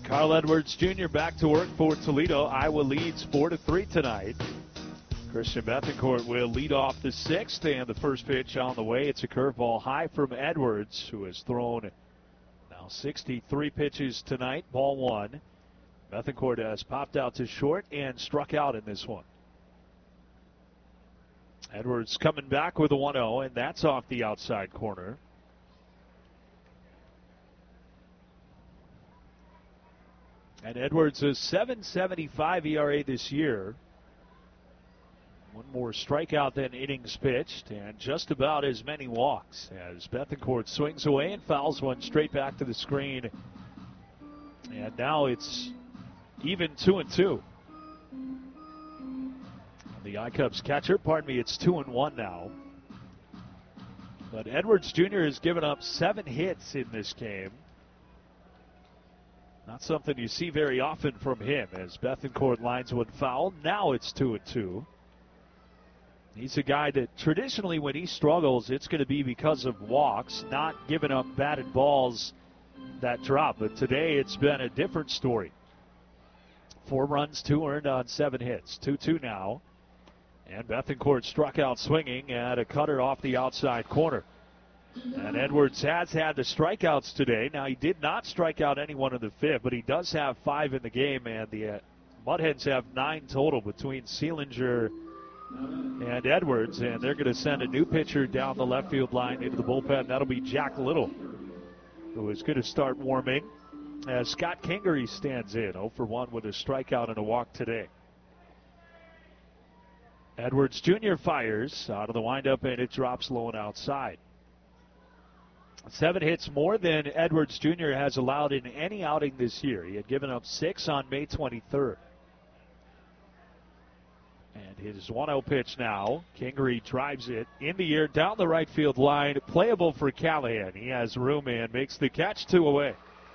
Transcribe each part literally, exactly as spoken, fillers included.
Carl Edwards Junior back to work for Toledo. Iowa leads four to three tonight. Christian Bethencourt will lead off the sixth, and the first pitch on the way. It's a curveball high from Edwards, who has thrown now sixty-three pitches tonight. Ball one. Bethencourt has popped out to short and struck out in this one. Edwards coming back with a one oh, and that's off the outside corner. And Edwards a seven seventy-five E R A this year. One more strikeout than innings pitched, and just about as many walks as Bethencourt swings away and fouls one straight back to the screen. And now it's even two and two. The iCubs catcher, pardon me, it's two and one now. But Edwards Junior has given up seven hits in this game. Not something you see very often from him, as Bethencourt lines one foul. Now it's two and two. He's a guy that traditionally when he struggles, it's going to be because of walks, not giving up batted balls that drop. But today it's been a different story. Four runs, two earned on seven hits. two two now. And Bethencourt struck out swinging at a cutter off the outside corner. And Edwards has had the strikeouts today. Now, he did not strike out anyone in the fifth, but he does have five in the game, and the uh, Mudhens have nine total between Seelinger and Edwards, and they're going to send a new pitcher down the left field line into the bullpen. That'll be Jack Little, who is going to start warming as Scott Kingery stands in, oh for one with a strikeout and a walk today. Edwards Junior fires out of the windup, and it drops low and outside. Seven hits more than Edwards Junior has allowed in any outing this year. He had given up six on May twenty-third. And his one oh pitch now. Kingery drives it in the air down the right field line. Playable for Callahan. He has room and makes the catch, two away.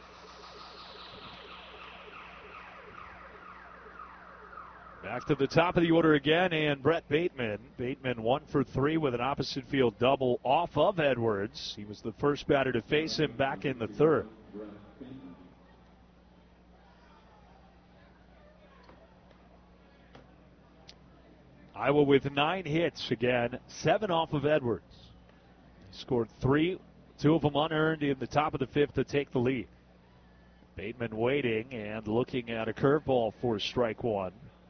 Back to the top of the order again, and Brett Bateman. Bateman one for three with an opposite field double off of Edwards. He was the first batter to face him back in the third. Iowa with nine hits again, seven off of Edwards. He scored three, two of them unearned in the top of the fifth to take the lead. Bateman waiting and looking at a curveball for strike one.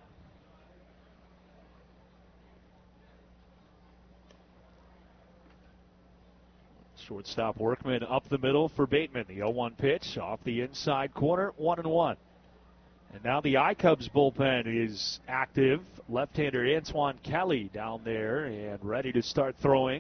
Shortstop Workman up the middle for Bateman. The oh one pitch off the inside corner, one and one. And now the iCubs bullpen is active. Left-hander Antoine Kelly down there and ready to start throwing.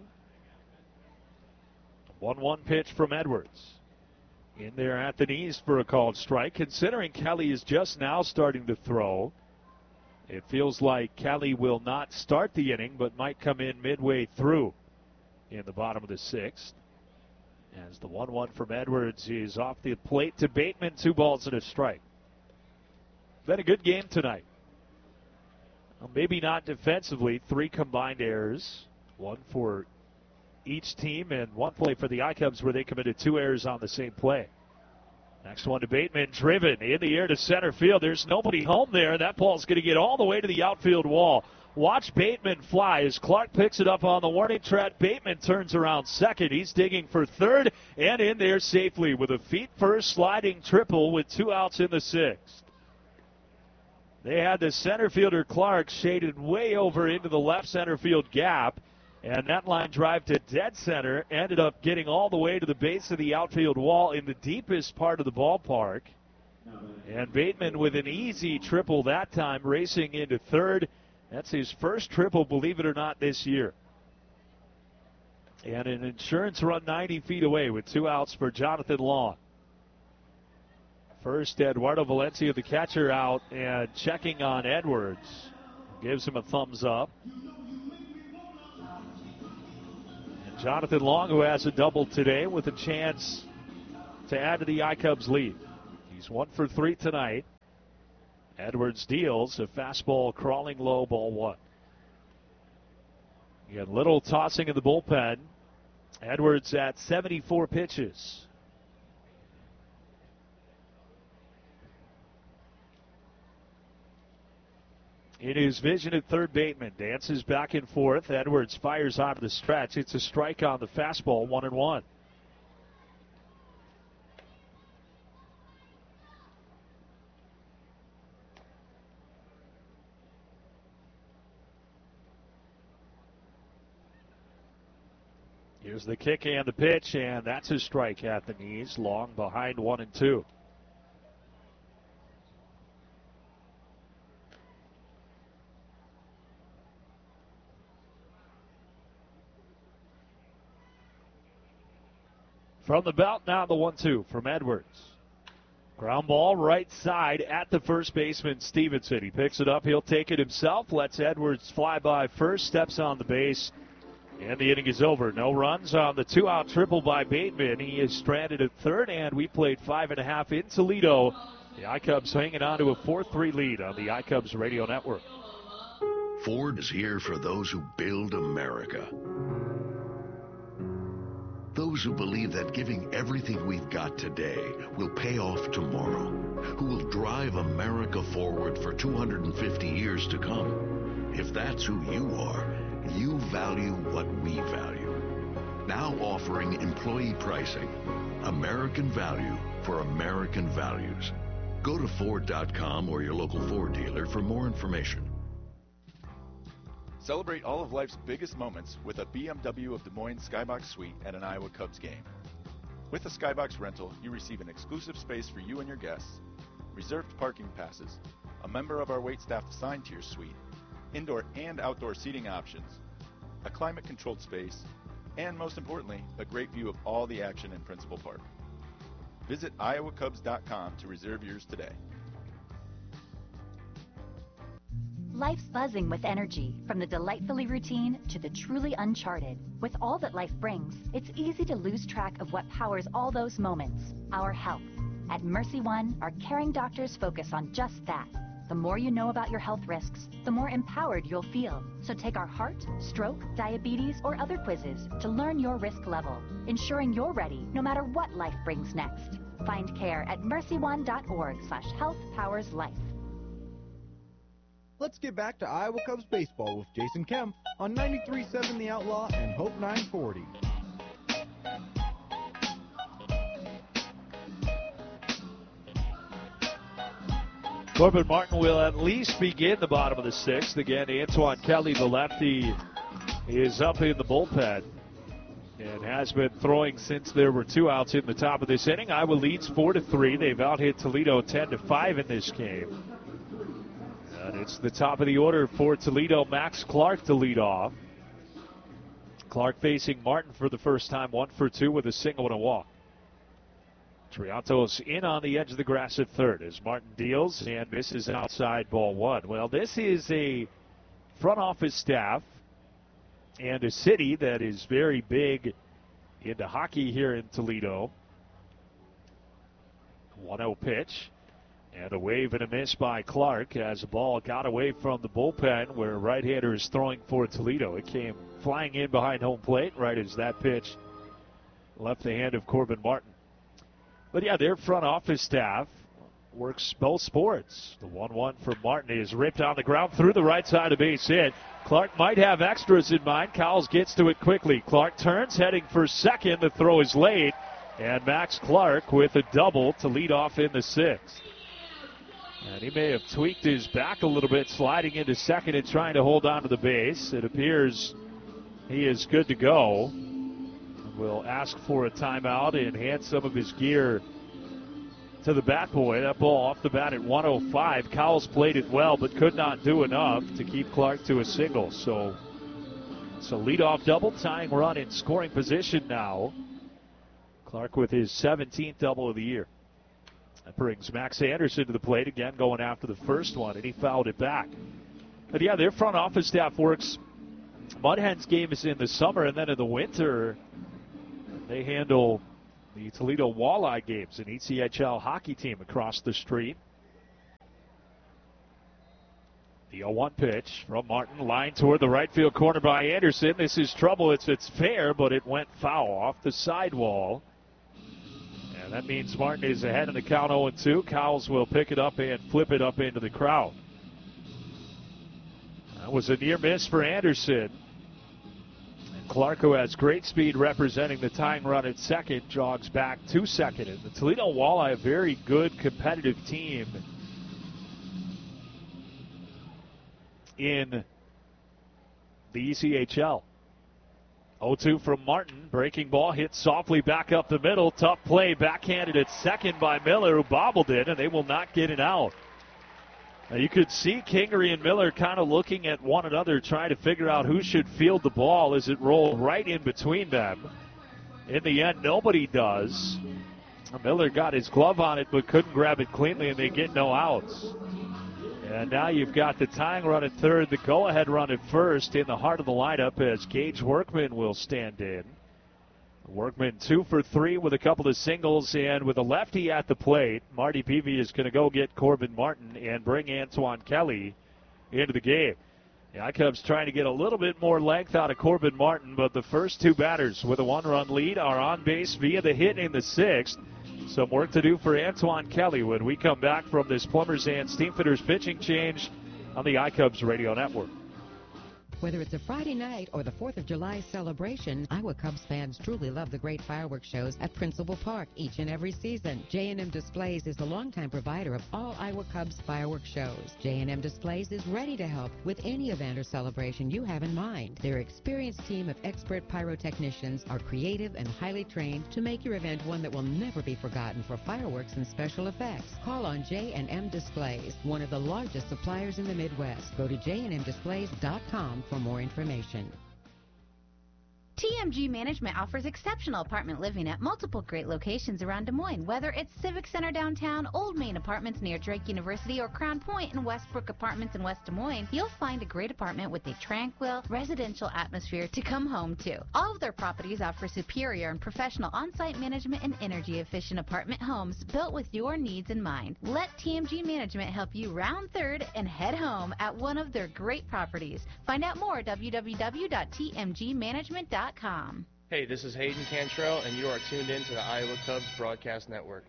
one one pitch from Edwards. In there at the knees for a called strike. Considering Kelly is just now starting to throw, it feels like Kelly will not start the inning but might come in midway through in the bottom of the sixth. As the one one from Edwards is off the plate to Bateman, two balls and a strike. Been a good game tonight. Well, maybe not defensively. Three combined errors. One for each team and one play for the iCubs where they committed two errors on the same play. Next one to Bateman, driven in the air to center field. There's nobody home there. That ball's going to get all the way to the outfield wall. Watch Bateman fly as Clark picks it up on the warning track. Bateman turns around second. He's digging for third and in there safely with a feet first sliding triple with two outs in the sixth. They had the center fielder Clark shaded way over into the left center field gap, and that line drive to dead center ended up getting all the way to the base of the outfield wall in the deepest part of the ballpark. And Bateman with an easy triple that time, racing into third. That's his first triple, believe it or not, this year. And an insurance run ninety feet away with two outs for Jonathan Long. First, Eduardo Valencia, the catcher, out and checking on Edwards. Gives him a thumbs up. And Jonathan Long, who has a double today, with a chance to add to the iCubs lead. He's one for three tonight. Edwards deals a fastball crawling low, ball one. You got Little tossing in the bullpen. Edwards at seventy-four pitches. In his vision at third, Bateman dances back and forth. Edwards fires out of the stretch. It's a strike on the fastball, one and one. Here's the kick and the pitch, and that's a strike at the knees, long behind one and two. From the belt, now the one two from Edwards. Ground ball right side at the first baseman, Stevenson. He picks it up, he'll take it himself, lets Edwards fly by first, steps on the base, and the inning is over. No runs on the two-out triple by Bateman. He is stranded at third, and we played five and a half in Toledo. The I-Cubs hanging on to a four three lead on the I-Cubs Radio Network. Ford is here for those who build America. Those who believe that giving everything we've got today will pay off tomorrow. Who will drive America forward for two hundred fifty years to come. If that's who you are, you value what we value. Now offering employee pricing. American value for American values. Go to Ford dot com or your local Ford dealer for more information. Celebrate all of life's biggest moments with a B M W of Des Moines Skybox Suite at an Iowa Cubs game. With a Skybox rental, you receive an exclusive space for you and your guests, reserved parking passes, a member of our waitstaff assigned to your suite, indoor and outdoor seating options, a climate-controlled space, and most importantly, a great view of all the action in Principal Park. Visit Iowa Cubs dot com to reserve yours today. Life's buzzing with energy, from the delightfully routine to the truly uncharted. With all that life brings, it's easy to lose track of what powers all those moments, our health. At Mercy One, our caring doctors focus on just that. The more you know about your health risks, the more empowered you'll feel. So take our heart, stroke, diabetes, or other quizzes to learn your risk level, ensuring you're ready no matter what life brings next. Find care at mercy one dot org slash health powers life. Let's get back to Iowa Cubs baseball with Jason Kemp on ninety-three point seven The Outlaw and Hope nine forty. Corbin Martin will at least begin the bottom of the sixth. Again, Antoine Kelly, the lefty, is up in the bullpen and has been throwing since there were two outs in the top of this inning. Iowa leads four to three. They've out-hit Toledo ten to five in this game. And it's the top of the order for Toledo. Max Clark to lead off. Clark facing Martin for the first time, one for two with a single and a walk. Triantos in on the edge of the grass at third as Martin deals and misses outside, ball one. Well, this is a front office staff and a city that is very big into hockey here in Toledo. one oh pitch. And a wave and a miss by Clark as the ball got away from the bullpen where a right-hander is throwing for Toledo. It came flying in behind home plate right as that pitch left the hand of Corbin Martin. But yeah, their front office staff works both sports. The one one for Martin is ripped on the ground through the right side of base hit. Clark might have extras in mind. Cowles gets to it quickly. Clark turns, heading for second. The throw is late. And Max Clark with a double to lead off in the sixth. And he may have tweaked his back a little bit, sliding into second and trying to hold on to the base. It appears he is good to go. Will ask for a timeout and hand some of his gear to the bat boy. That ball off the bat at one oh five. Cowles played it well, but could not do enough to keep Clark to a single. So it's a leadoff double, tying run in scoring position now. Clark with his seventeenth double of the year. That brings Max Anderson to the plate again, going after the first one, and he fouled it back. But yeah, their front office staff works Mud Hens games in the summer, and then in the winter, they handle the Toledo Walleye games, an E C H L hockey team across the street. The oh one pitch from Martin, line toward the right field corner by Anderson. This is trouble. It's, it's fair, but it went foul off the sidewall. And that means Martin is ahead in the count oh two. Cowles will pick it up and flip it up into the crowd. That was a near miss for Anderson. And Clark, who has great speed representing the tying run at second, jogs back to second. And the Toledo Walleye, a very good competitive team in the E C H L. oh two from Martin. Breaking ball hit softly back up the middle. Tough play backhanded at second by Miller, who bobbled it, and they will not get it out. Now you could see Kingery and Miller kind of looking at one another, trying to figure out who should field the ball as it rolled right in between them. In the end, nobody does. Miller got his glove on it but couldn't grab it cleanly, and they get no outs. And now you've got the tying run at third, the go-ahead run at first in the heart of the lineup as Gage Workman will stand in. Workman two for three with a couple of singles, and with a lefty at the plate, Marty Peavy is going to go get Corbin Martin and bring Antoine Kelly into the game. The I-Cubs trying to get a little bit more length out of Corbin Martin, but the first two batters with a one-run lead are on base via the hit in the sixth. Some work to do for Antoine Kelly when we come back from this Plumbers and Steamfitters pitching change on the I-Cubs Radio Network. Whether it's a Friday night or the fourth of July celebration, Iowa Cubs fans truly love the great fireworks shows at Principal Park each and every season. J and M Displays is the longtime provider of all Iowa Cubs fireworks shows. J and M Displays is ready to help with any event or celebration you have in mind. Their experienced team of expert pyrotechnicians are creative and highly trained to make your event one that will never be forgotten for fireworks and special effects. Call on J and M Displays, one of the largest suppliers in the Midwest. Go to j and m displays dot com for more information. T M G Management offers exceptional apartment living at multiple great locations around Des Moines. Whether it's Civic Center downtown, Old Main Apartments near Drake University, or Crown Point and Westbrook Apartments in West Des Moines, you'll find a great apartment with a tranquil, residential atmosphere to come home to. All of their properties offer superior and professional on-site management and energy-efficient apartment homes built with your needs in mind. Let T M G Management help you round third and head home at one of their great properties. Find out more at w w w dot t m g management dot com. Hey, this is Hayden Cantrell, and you are tuned in to the Iowa Cubs Broadcast Network.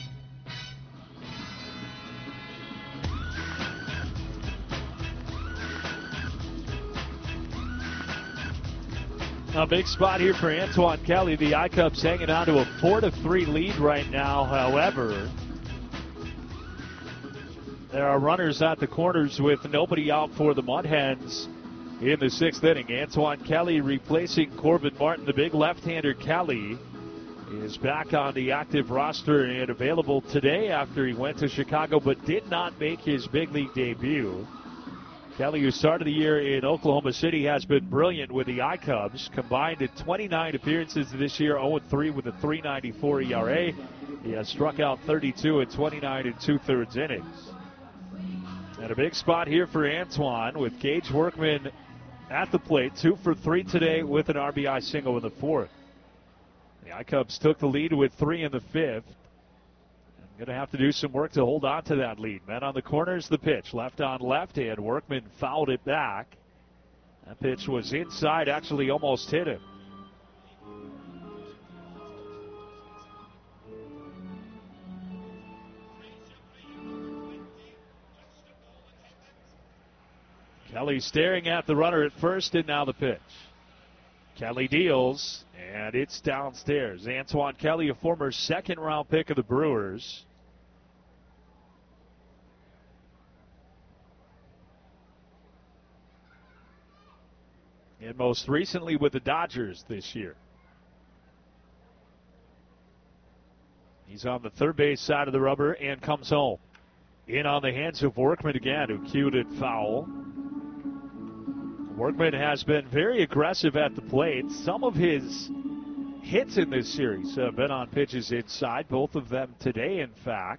A big spot here for Antoine Kelly. The I-Cubs hanging on to a four to three lead right now. However, there are runners at the corners with nobody out for the Mud Hens in the sixth inning. Antoine Kelly replacing Corbin Martin. The big left-hander Kelly is back on the active roster and available today after he went to Chicago but did not make his big league debut. Kelly, who started the year in Oklahoma City, has been brilliant with the I-Cubs. Combined in twenty-nine appearances this year, oh and three with a three ninety-four E R A. He has struck out thirty-two in twenty-nine and two-thirds innings. And a big spot here for Antoine with Gage Workman at the plate, two for three today with an R B I single in the fourth. The I-Cubs took the lead with three in the fifth. Going to have to do some work to hold on to that lead. Men on the corners, the pitch. Left on left, and Workman fouled it back. That pitch was inside, actually almost hit him. Kelly staring at the runner at first, and now the pitch. Kelly deals, and it's downstairs. Antoine Kelly, a former second-round pick of the Brewers. And most recently with the Dodgers this year. He's on the third base side of the rubber and comes home. In on the hands of Workman again, who cued it foul. Workman has been very aggressive at the plate. Some of his hits in this series have been on pitches inside, both of them today, in fact.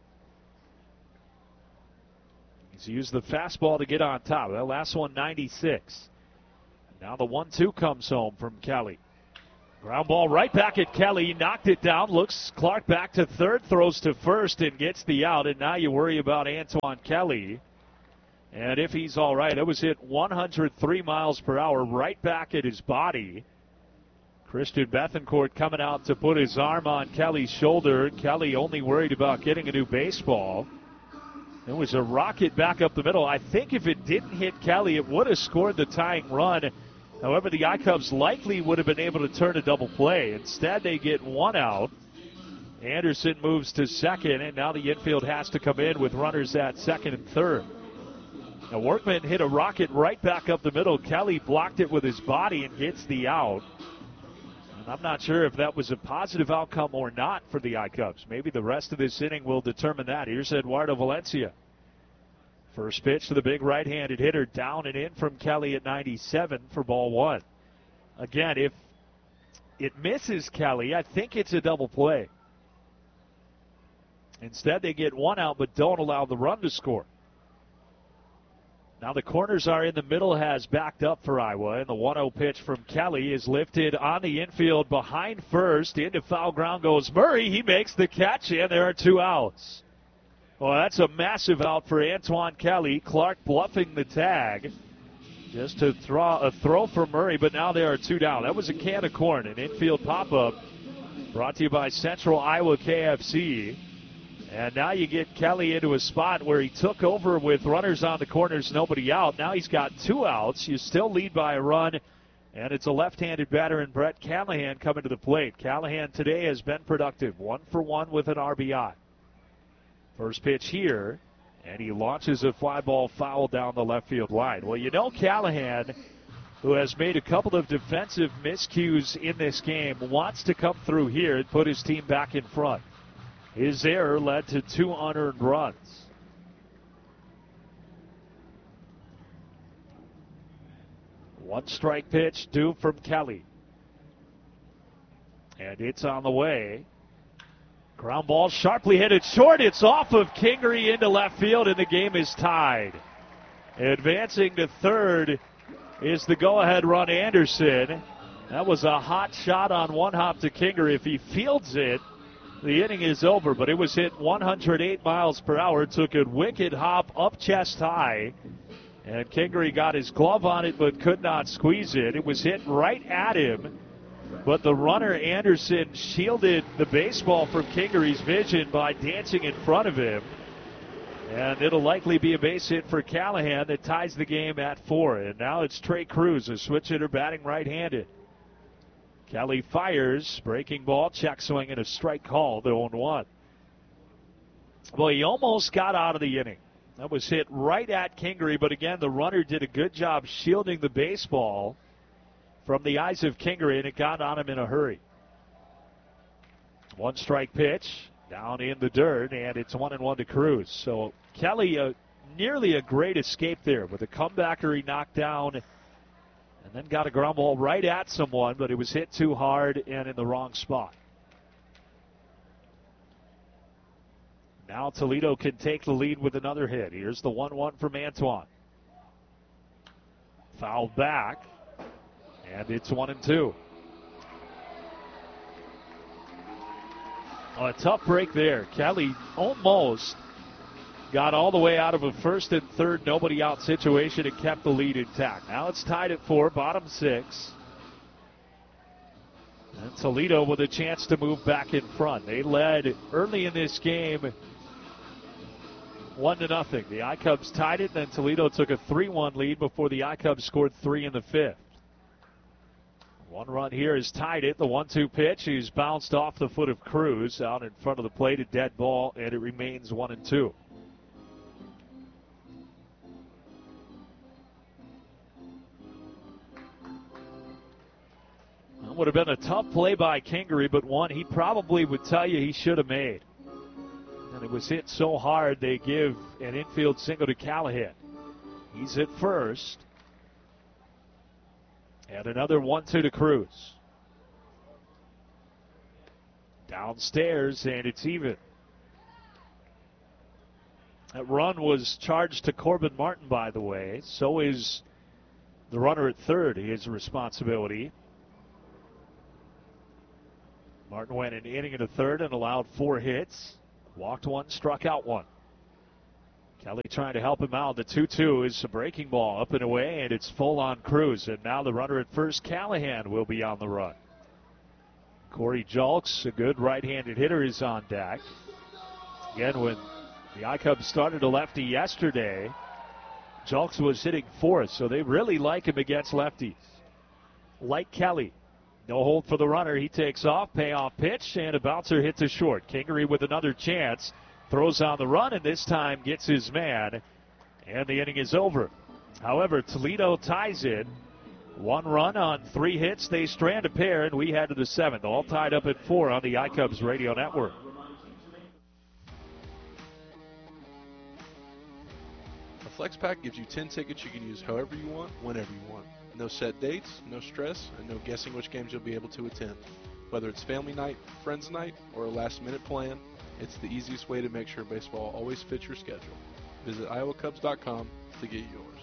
He's used the fastball to get on top. That last one, ninety-six. Now the one two comes home from Kelly. Ground ball right back at Kelly. Knocked it down. Looks Clark back to third. Throws to first and gets the out. And now you worry about Antoine Kelly. And if he's all right, it was hit one hundred three miles per hour right back at his body. Christian Bethencourt coming out to put his arm on Kelly's shoulder. Kelly only worried about getting a new baseball. It was a rocket back up the middle. I think if it didn't hit Kelly, it would have scored the tying run. However, the I-Cubs likely would have been able to turn a double play. Instead, they get one out. Anderson moves to second, and now the infield has to come in with runners at second and third. Now, Workman hit a rocket right back up the middle. Kelly blocked it with his body and gets the out. And I'm not sure if that was a positive outcome or not for the I-Cubs. Maybe the rest of this inning will determine that. Here's Eduardo Valencia. First pitch to the big right-handed hitter, down and in from Kelly at ninety-seven for ball one. Again, if it misses Kelly, I think it's a double play. Instead, they get one out but don't allow the run to score. Now the corners are in the middle, has backed up for Iowa, and the one oh pitch from Kelly is lifted on the infield behind first. Into foul ground goes Murray. He makes the catch, and there are two outs. Well, that's a massive out for Antoine Kelly. Clark bluffing the tag just to throw a throw for Murray, but now there are two down. That was a can of corn, an infield pop-up brought to you by Central Iowa K F C. And now you get Kelly into a spot where he took over with runners on the corners, nobody out. Now he's got two outs. You still lead by a run, and it's a left-handed batter in Brett Callahan coming to the plate. Callahan today has been productive, one for one with an R B I. First pitch here, and he launches a fly ball foul down the left field line. Well, you know Callahan, who has made a couple of defensive miscues in this game, wants to come through here and put his team back in front. His error led to two unearned runs. One strike pitch due from Kelly. And it's on the way. Ground ball sharply hit it short. It's off of Kingery into left field, and the game is tied. Advancing to third is the go-ahead run, Anderson. That was a hot shot on one hop to Kingery. If he fields it, the inning is over, but it was hit one hundred eight miles per hour. Took a wicked hop up chest high, and Kingery got his glove on it but could not squeeze it. It was hit right at him, but the runner, Anderson, shielded the baseball from Kingery's vision by dancing in front of him. And it'll likely be a base hit for Callahan that ties the game at four. And now it's Trey Cruz, a switch hitter batting right-handed. Kelly fires, breaking ball, check swing, and a strike called, oh and one. Well, he almost got out of the inning. That was hit right at Kingery, but again, the runner did a good job shielding the baseball from the eyes of Kingery, and it got on him in a hurry. One strike pitch, down in the dirt, and it's one and one to Cruz. So Kelly, uh, nearly a great escape there with a comebacker he knocked down, and then got a ground ball right at someone, but it was hit too hard and in the wrong spot. Now Toledo can take the lead with another hit. Here's the one one from Antoine. Fouled back, and it's one and two. Oh, a tough break there. Kelly almost got all the way out of a first and third nobody out situation and kept the lead intact. Now it's tied at four, bottom six. And Toledo with a chance to move back in front. They led early in this game one to nothing. The I-Cubs tied it, then Toledo took a three one lead before the I-Cubs scored three in the fifth. One run here has tied it. The one two pitch. He's bounced off the foot of Cruz out in front of the plate, a dead ball, and it remains one and two. That would have been a tough play by Kingery, but one he probably would tell you he should have made. And it was hit so hard they give an infield single to Callahan. He's at first. And another one two to Cruz. Downstairs, and it's even. That run was charged to Corbin Martin, by the way. So is the runner at third, his responsibility. Martin went an inning and a third and allowed four hits. Walked one, struck out one. Kelly trying to help him out. The two two is a breaking ball up and away, and it's full on Cruz. And now the runner at first, Callahan, will be on the run. Corey Julks, a good right-handed hitter, is on deck. Again, when The I-Cubs started a lefty yesterday. Julks was hitting fourth, so they really like him against lefties. Like Kelly. No hold for the runner. He takes off. Payoff pitch, and a bouncer hit to short. Kingery with another chance. Throws on the run, and this time gets his man. And the inning is over. However, Toledo ties it. One run on three hits. They strand a pair, and we head to the seventh. All tied up at four on the I-Cubs radio network. A Flex Pack gives you ten tickets you can use however you want, whenever you want. No set dates, no stress, and no guessing which games you'll be able to attend. Whether it's family night, friends night, or a last-minute plan, it's the easiest way to make sure baseball always fits your schedule. Visit iowa cubs dot com to get yours.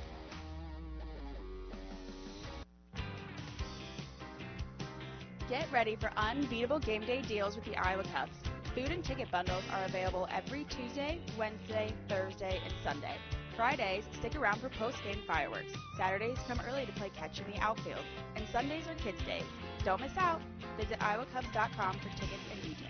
Get ready for unbeatable game day deals with the Iowa Cubs. Food and ticket bundles are available every Tuesday, Wednesday, Thursday, and Sunday. Fridays, stick around for post-game fireworks. Saturdays, come early to play catch in the outfield. And Sundays are kids' days. Don't miss out. Visit iowa cubs dot com for tickets and details.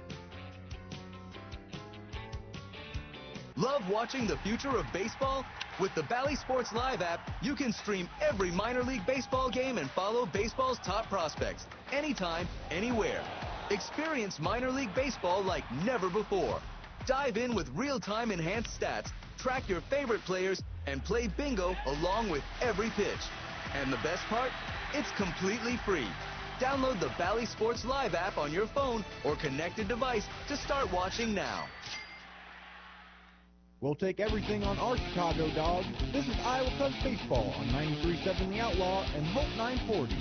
Love watching the future of baseball? With the Bally Sports Live app, you can stream every minor league baseball game and follow baseball's top prospects anytime, anywhere. Experience minor league baseball like never before. Dive in with real-time enhanced stats, track your favorite players, and play bingo along with every pitch. And the best part? It's completely free. Download the Bally Sports Live app on your phone or connected device to start watching now. We'll take everything on our Chicago Dogs. This is Iowa Cubs Baseball on ninety-three point seven The Outlaw and Hope nine forty.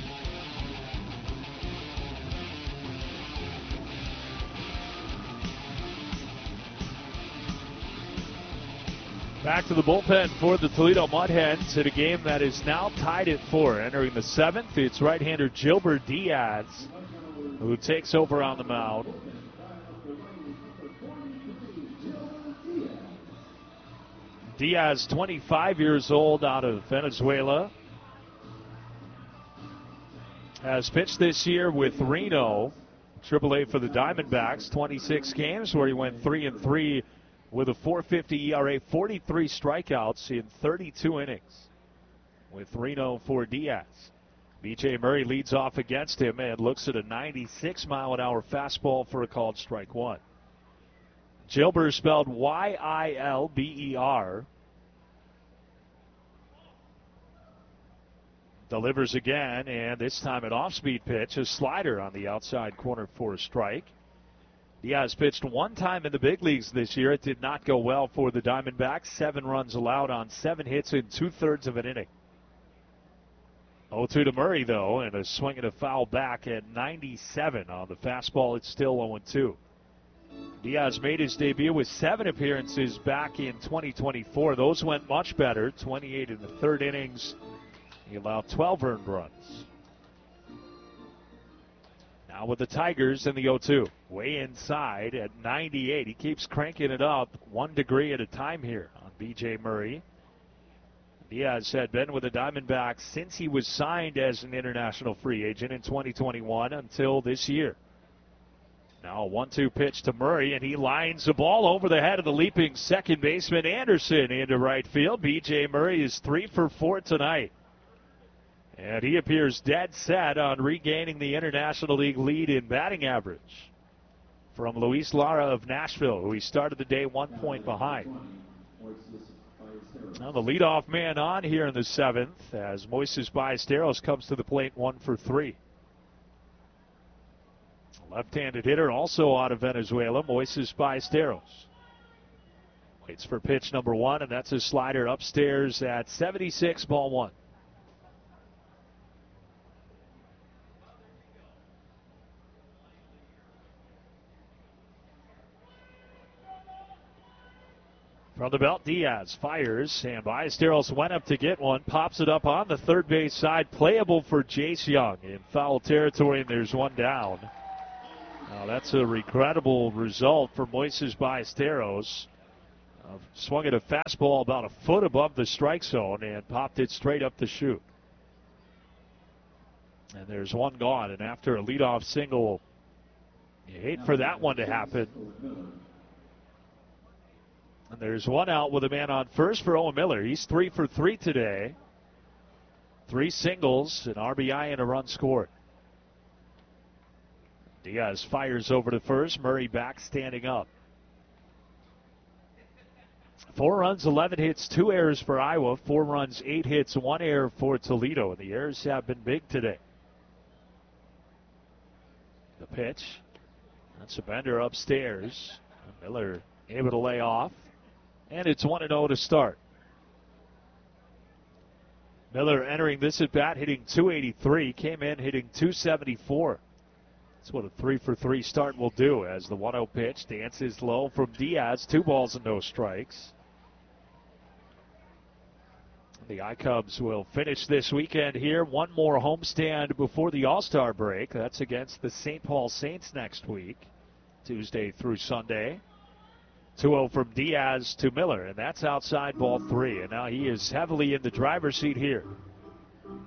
Back to the bullpen for the Toledo Mud Hens in a game that is now tied at four. Entering the seventh, it's right-hander Gilbert Diaz who takes over on the mound. Diaz, twenty-five years old, out of Venezuela, has pitched this year with Reno, triple A for the Diamondbacks, twenty-six games where he went three and three with a four fifty E R A, forty-three strikeouts in thirty-two innings with Reno for Diaz. B J Murray leads off against him and looks at a ninety-six mile an hour fastball for a called strike one. Gilbert spelled Y I L B E R. Delivers again, and this time an off-speed pitch, a slider on the outside corner for a strike. Diaz pitched one time in the big leagues this year. It did not go well for the Diamondbacks. Seven runs allowed on seven hits in two-thirds of an inning. oh two to Murray, though, and a swing and a foul back at ninety-seven on the fastball. It's still oh two. Diaz made his debut with seven appearances back in twenty twenty-four. Those went much better, twenty-eight in the third innings. He allowed twelve earned runs. Now with the Tigers in the oh two. Way inside at ninety-eight. He keeps cranking it up one degree at a time here on B J Murray. Diaz had been with the Diamondbacks since he was signed as an international free agent in twenty twenty-one until this year. Now a one two pitch to Murray, and he lines the ball over the head of the leaping second baseman Anderson into right field. B J Murray is three for four tonight. And he appears dead set on regaining the International League lead in batting average from Luis Lara of Nashville, who he started the day one point behind. Now the leadoff man on here in the seventh as Moises Ballesteros comes to the plate one for three. Left-handed hitter also out of Venezuela, Moises Ballesteros. Waits for pitch number one, and that's a slider upstairs at seventy-six, ball one. From the belt, Diaz fires, and Ballesteros went up to get one, pops it up on the third base side, playable for Jace Young in foul territory, and there's one down. Now that's a regrettable result for Moises Ballesteros. Uh, swung at a fastball about a foot above the strike zone and popped it straight up the chute. And there's one gone, and after a leadoff single, you hate for that one to happen. And there's one out with a man on first for Owen Miller. He's three for three today. Three singles, an R B I, and a run scored. Diaz fires over to first. Murray back standing up. Four runs, eleven hits, two errors for Iowa. Four runs, eight hits, one error for Toledo. And the errors have been big today. The pitch. That's a bender upstairs. Miller able to lay off. And it's one and oh to start. Miller entering this at bat hitting two eighty-three. Came in hitting two seventy-four. That's what a three for three start will do as the one oh pitch dances low from Diaz. Two balls and no strikes. The I-Cubs will finish this weekend here. One more homestand before the All-Star break. That's against the Saint Paul Saints next week, Tuesday through Sunday. two oh from Diaz to Miller, and that's outside ball three. And now he is heavily in the driver's seat here.